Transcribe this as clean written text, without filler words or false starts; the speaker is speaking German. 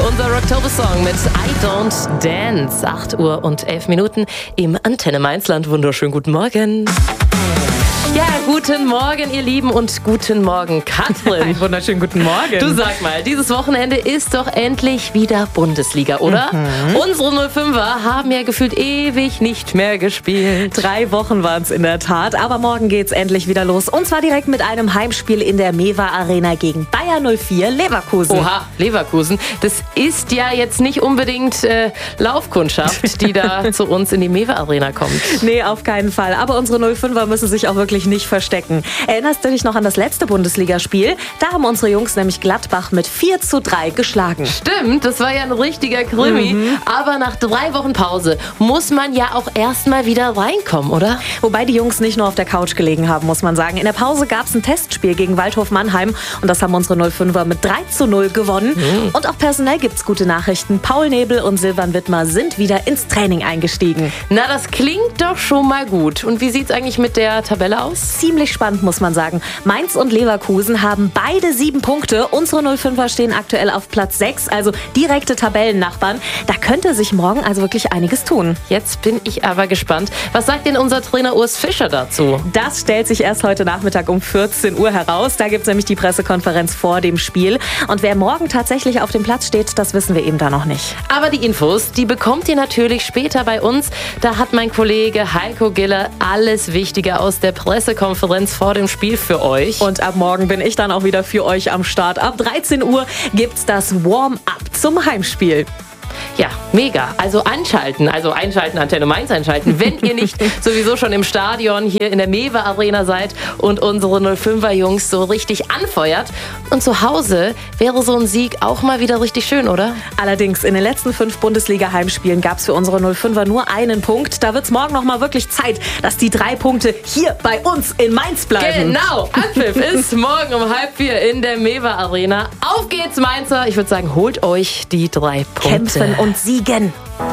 Unser Rocktober-Song mit I Don't Dance. 8 Uhr und 11 Minuten im Antenne Mainzland. Wunderschönen guten Morgen. Ja, guten Morgen, ihr Lieben, und guten Morgen, Katrin. Einen wunderschönen guten Morgen. Du sag mal, dieses Wochenende ist doch endlich wieder Bundesliga, oder? Unsere 05er haben ja gefühlt ewig nicht mehr gespielt. 3 Wochen waren es in der Tat, aber morgen geht's endlich wieder los. Und zwar direkt mit einem Heimspiel in der Mewa Arena gegen Bayer 04 Leverkusen. Oha, Leverkusen. Das ist ja jetzt nicht unbedingt Laufkundschaft, die da zu uns in die Mewa Arena kommt. Nee, auf keinen Fall. Aber unsere 05er müssen sich auch wirklich nicht verstecken. Erinnerst du dich noch an das letzte Bundesligaspiel? Da haben unsere Jungs nämlich Gladbach mit 4:3 geschlagen. Stimmt, das war ja ein richtiger Krimi. Aber nach 3 Wochen Pause muss man ja auch erstmal wieder reinkommen, oder? Wobei die Jungs nicht nur auf der Couch gelegen haben, muss man sagen. In der Pause gab es ein Testspiel gegen Waldhof Mannheim und das haben unsere 05er mit 3:0 gewonnen. Und auch personell gibt's gute Nachrichten. Paul Nebel und Silvan Wittmer sind wieder ins Training eingestiegen. Na, das klingt doch schon mal gut. Und wie sieht's eigentlich mit der Tabelle aus? Ziemlich spannend, muss man sagen. Mainz und Leverkusen haben beide 7 Punkte. Unsere 05er stehen aktuell auf Platz 6, also direkte Tabellennachbarn. Da könnte sich morgen also wirklich einiges tun. Jetzt bin ich aber gespannt. Was sagt denn unser Trainer Urs Fischer dazu? Das stellt sich erst heute Nachmittag um 14 Uhr heraus. Da gibt es nämlich die Pressekonferenz vor dem Spiel. Und wer morgen tatsächlich auf dem Platz steht, das wissen wir eben da noch nicht. Aber die Infos, die bekommt ihr natürlich später bei uns. Da hat mein Kollege Heiko Giller alles Wichtige aus der Pressekonferenz vor dem Spiel für euch. Und ab morgen bin ich dann auch wieder für euch am Start. Ab 13 Uhr gibt's das Warm-up zum Heimspiel. Ja, mega. Also einschalten, Antenne Mainz einschalten, wenn ihr nicht sowieso schon im Stadion hier in der Mewa Arena seid und unsere 05er Jungs so richtig anfeuert. Und zu Hause wäre so ein Sieg auch mal wieder richtig schön, oder? Allerdings, in den letzten 5 Bundesliga-Heimspielen gab es für unsere 05er nur einen Punkt. Da wird es morgen noch mal wirklich Zeit, dass die 3 Punkte hier bei uns in Mainz bleiben. Genau, Anpfiff ist morgen um 3:30 in der Mewa Arena. Auf geht's, Mainzer. Ich würde sagen, holt euch die 3 Punkte. Kämpfen und siegen.